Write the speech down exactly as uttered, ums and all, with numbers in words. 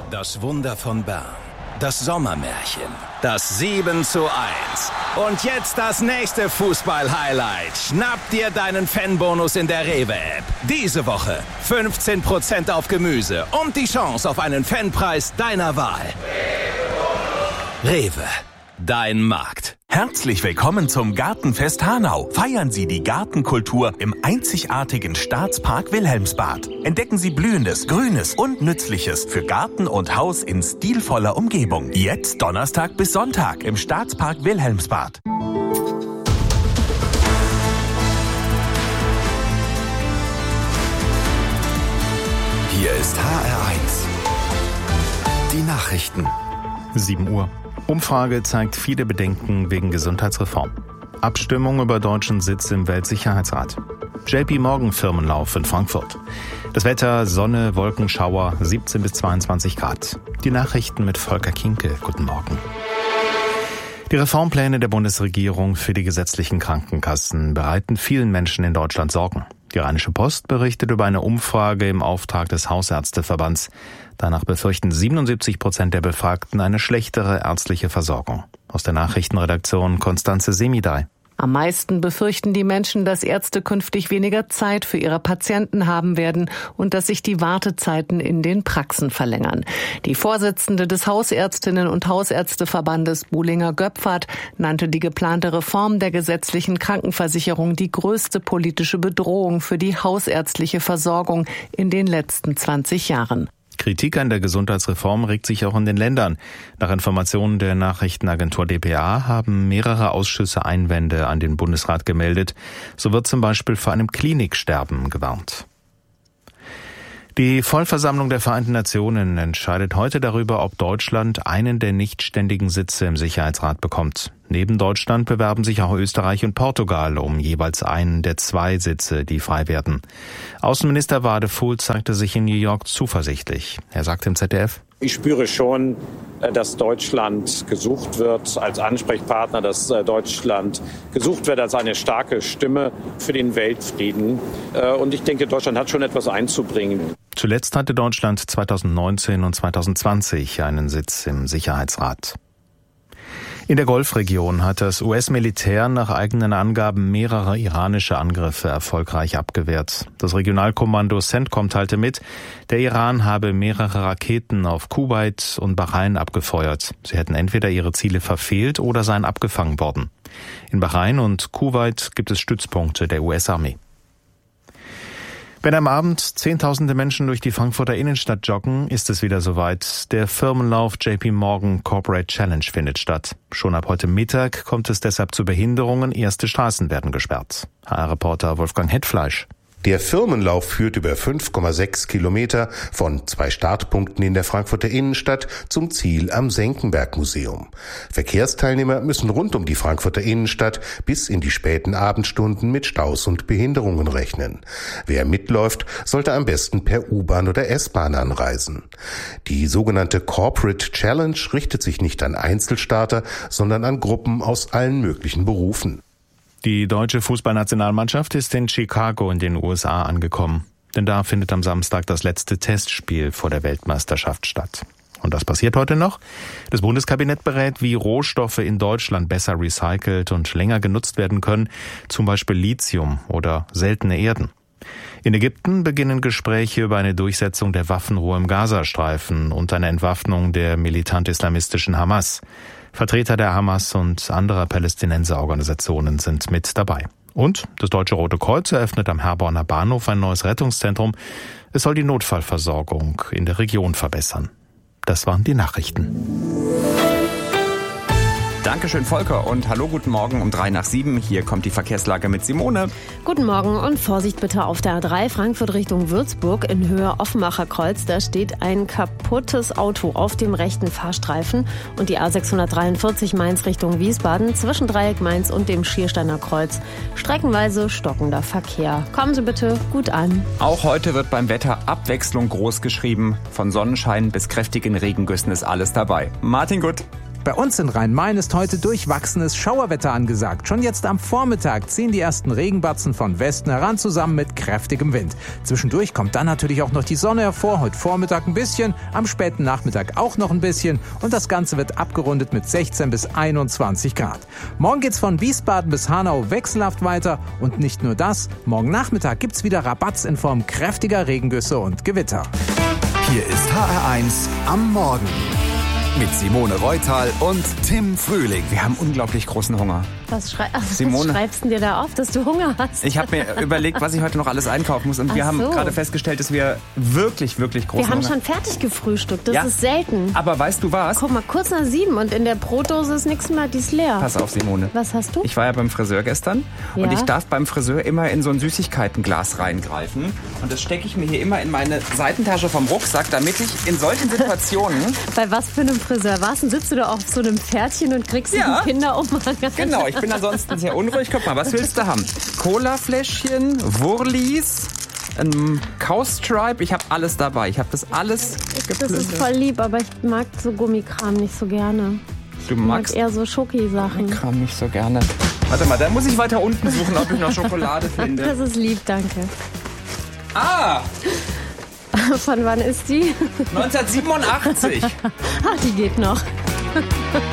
Das Wunder von Bern. Das Sommermärchen. Das sieben zu eins. Und jetzt das nächste Fußball-Highlight. Schnapp dir deinen Fanbonus in der Rewe-App. Diese Woche fünfzehn Prozent auf Gemüse und die Chance auf einen Fanpreis deiner Wahl. Rewe. Dein Markt. Herzlich willkommen zum Gartenfest Hanau. Feiern Sie die Gartenkultur im einzigartigen Staatspark Wilhelmsbad. Entdecken Sie Blühendes, Grünes und Nützliches für Garten und Haus in stilvoller Umgebung. Jetzt Donnerstag bis Sonntag im Staatspark Wilhelmsbad. Hier ist H R eins. Die Nachrichten. sieben Uhr. Umfrage zeigt viele Bedenken wegen Gesundheitsreform. Abstimmung über deutschen Sitz im Weltsicherheitsrat. J P Morgan Firmenlauf in Frankfurt. Das Wetter, Sonne, Wolkenschauer, siebzehn bis zweiundzwanzig Grad. Die Nachrichten mit Volker Kienke. Guten Morgen. Die Reformpläne der Bundesregierung für die gesetzlichen Krankenkassen bereiten vielen Menschen in Deutschland Sorgen. Die Rheinische Post berichtet über eine Umfrage im Auftrag des Hausärzteverbands. Danach befürchten siebenundsiebzig Prozent der Befragten eine schlechtere ärztliche Versorgung. Aus der Nachrichtenredaktion Konstanze Semidey. Am meisten befürchten die Menschen, dass Ärzte künftig weniger Zeit für ihre Patienten haben werden und dass sich die Wartezeiten in den Praxen verlängern. Die Vorsitzende des Hausärztinnen- und Hausärzteverbandes Buhlinger-Göpfert nannte die geplante Reform der gesetzlichen Krankenversicherung die größte politische Bedrohung für die hausärztliche Versorgung in den letzten zwanzig Jahren. Kritik an der Gesundheitsreform regt sich auch in den Ländern. Nach Informationen der Nachrichtenagentur D P A haben mehrere Ausschüsse Einwände an den Bundesrat gemeldet. So wird zum Beispiel vor einem Kliniksterben gewarnt. Die Vollversammlung der Vereinten Nationen entscheidet heute darüber, ob Deutschland einen der nichtständigen Sitze im Sicherheitsrat bekommt. Neben Deutschland bewerben sich auch Österreich und Portugal um jeweils einen der zwei Sitze, die frei werden. Außenminister Wadefuhl zeigte sich in New York zuversichtlich. Er sagte im Z D F: Ich spüre schon, dass Deutschland gesucht wird als Ansprechpartner, dass Deutschland gesucht wird als eine starke Stimme für den Weltfrieden. Und ich denke, Deutschland hat schon etwas einzubringen. Zuletzt hatte Deutschland zweitausendneunzehn und zweitausendzwanzig einen Sitz im Sicherheitsrat. In der Golfregion hat das U S-Militär nach eigenen Angaben mehrere iranische Angriffe erfolgreich abgewehrt. Das Regionalkommando CENTCOM teilte mit, der Iran habe mehrere Raketen auf Kuwait und Bahrain abgefeuert. Sie hätten entweder ihre Ziele verfehlt oder seien abgefangen worden. In Bahrain und Kuwait gibt es Stützpunkte der U S-Armee. Wenn am Abend zehntausende Menschen durch die Frankfurter Innenstadt joggen, ist es wieder soweit. Der Firmenlauf J P Morgan Corporate Challenge findet statt. Schon ab heute Mittag kommt es deshalb zu Behinderungen. Erste Straßen werden gesperrt. H R-Reporter Wolfgang Hetfleisch. Der Firmenlauf führt über fünf Komma sechs Kilometer von zwei Startpunkten in der Frankfurter Innenstadt zum Ziel am Senckenberg-Museum. Verkehrsteilnehmer müssen rund um die Frankfurter Innenstadt bis in die späten Abendstunden mit Staus und Behinderungen rechnen. Wer mitläuft, sollte am besten per U-Bahn oder S-Bahn anreisen. Die sogenannte Corporate Challenge richtet sich nicht an Einzelstarter, sondern an Gruppen aus allen möglichen Berufen. Die deutsche Fußballnationalmannschaft ist in Chicago in den U S A angekommen. Denn da findet am Samstag das letzte Testspiel vor der Weltmeisterschaft statt. Und was passiert heute noch? Das Bundeskabinett berät, wie Rohstoffe in Deutschland besser recycelt und länger genutzt werden können, zum Beispiel Lithium oder seltene Erden. In Ägypten beginnen Gespräche über eine Durchsetzung der Waffenruhe im Gazastreifen und eine Entwaffnung der militant-islamistischen Hamas. Vertreter der Hamas und anderer Palästinenserorganisationen sind mit dabei. Und das Deutsche Rote Kreuz eröffnet am Herborner Bahnhof ein neues Rettungszentrum. Es soll die Notfallversorgung in der Region verbessern. Das waren die Nachrichten. Dankeschön, Volker, und hallo, guten Morgen um drei nach sieben. Hier kommt die Verkehrslage mit Simone. Guten Morgen und Vorsicht bitte auf der A drei Frankfurt Richtung Würzburg in Höhe Offenbacher Kreuz. Da steht ein kaputtes Auto auf dem rechten Fahrstreifen und die A sechshundertdreiundvierzig Mainz Richtung Wiesbaden zwischen Dreieck Mainz und dem Schiersteiner Kreuz. Streckenweise stockender Verkehr. Kommen Sie bitte gut an. Auch heute wird beim Wetter Abwechslung groß geschrieben. Von Sonnenschein bis kräftigen Regengüssen ist alles dabei. Martin Gutt. Bei uns in Rhein-Main ist heute durchwachsenes Schauerwetter angesagt. Schon jetzt am Vormittag ziehen die ersten Regenbatzen von Westen heran, zusammen mit kräftigem Wind. Zwischendurch kommt dann natürlich auch noch die Sonne hervor. Heute Vormittag ein bisschen, am späten Nachmittag auch noch ein bisschen. Und das Ganze wird abgerundet mit sechzehn bis einundzwanzig Grad. Morgen geht's von Wiesbaden bis Hanau wechselhaft weiter. Und nicht nur das, morgen Nachmittag gibt's wieder Rabatz in Form kräftiger Regengüsse und Gewitter. Hier ist H R eins am Morgen mit Simone Reutal und Tim Frühling. Wir haben unglaublich großen Hunger. Was, schrei- Ach, Simone. was schreibst du dir da auf, dass du Hunger hast? Ich habe mir überlegt, was ich heute noch alles einkaufen muss. Und wir Ach haben so. gerade festgestellt, dass wir wirklich, wirklich großen Wir haben Hunger schon fertig gefrühstückt, das Ja. ist selten. Aber weißt du was? Guck mal, kurz nach sieben und in der Brotdose ist nichts mehr, die ist leer. Pass auf, Simone. Was hast du? Ich war ja beim Friseur gestern Ja. und ich darf beim Friseur immer in so ein Süßigkeitenglas reingreifen. Und das stecke ich mir hier immer in meine Seitentasche vom Rucksack, damit ich in solchen Situationen... Bei was für einem Friseur warst du? Sitzt du da auf so einem Pferdchen und kriegst Ja. einen Kinderumhang? Genau, ich bin ansonsten sehr unruhig. Guck mal, was willst du haben? Colafläschchen, Wurlis, ein Cowstripe. Ich habe alles dabei. Ich habe das alles Das geplündert. ist voll lieb, aber ich mag so Gummikram nicht so gerne. Du Ich mag magst eher so Schoki-Sachen. Kram nicht so gerne. Warte mal, da muss ich weiter unten suchen, ob ich noch Schokolade finde. Das ist lieb, danke. Ah, Von wann ist die? neunzehnhundertsiebenundachtzig. Ah, die geht noch.